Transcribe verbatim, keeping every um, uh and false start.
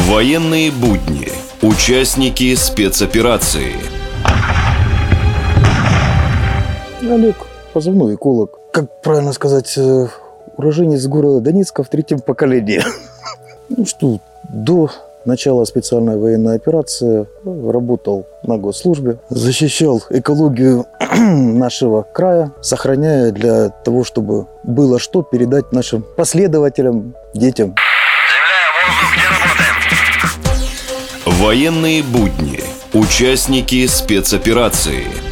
Военные будни. Участники спецоперации. Олег, позывной эколог. Как правильно сказать, уроженец города Донецка в третьем поколении. Ну что, до начала специальной военной операции работал на госслужбе, защищал экологию нашего края, сохраняя для того, чтобы было что передать нашим последователям, детям. Военные будни. Участники спецоперации.